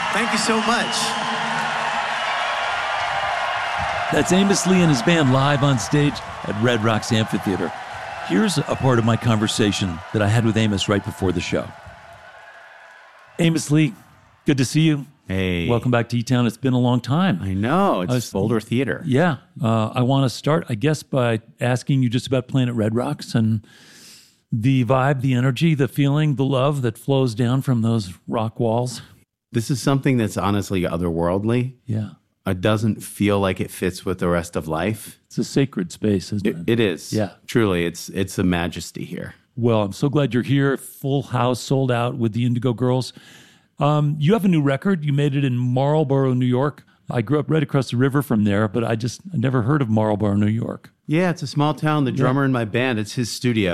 Thank you so much. That's Amos Lee and his band live on stage at Red Rocks Amphitheater. Here's a part of my conversation that I had with Amos right before the show. Amos Lee, good to see you. Hey. Welcome back to E-Town. It's been a long time. I know. It's Boulder Theater. Yeah. I want to start, I guess, by asking you just about playing at Red Rocks and the vibe, the energy, the feeling, the love that flows down from those rock walls. This is something that's honestly otherworldly. Yeah. It doesn't feel like it fits with the rest of life. It's a sacred space, isn't it? It is. Yeah. Truly, it's a majesty here. Well, I'm so glad you're here. Full house, sold out with the Indigo Girls. You have a new record. You made it in Marlboro, New York. I grew up right across the river from there, but I never heard of Marlboro, New York. Yeah, it's a small town. The drummer in my band, it's his studio.